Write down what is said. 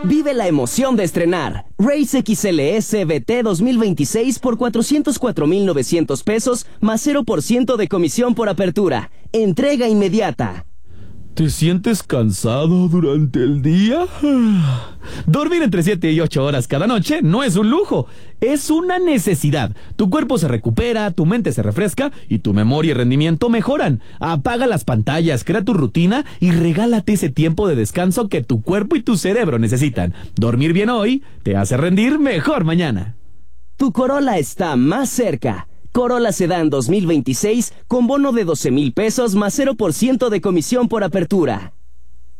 Vive la emoción de estrenar Race XLS BT 2026 por 404,900 pesos más 0% de comisión por apertura. Entrega inmediata. ¿Te sientes cansado durante el día? Dormir entre 7 y 8 horas cada noche no es un lujo, es una necesidad. Tu cuerpo se recupera, tu mente se refresca y tu memoria y rendimiento mejoran. Apaga las pantallas, crea tu rutina y regálate ese tiempo de descanso que tu cuerpo y tu cerebro necesitan. Dormir bien hoy te hace rendir mejor mañana. Tu Corolla está más cerca. Corolla Sedán 2026 con bono de 12,000 pesos más 0% de comisión por apertura.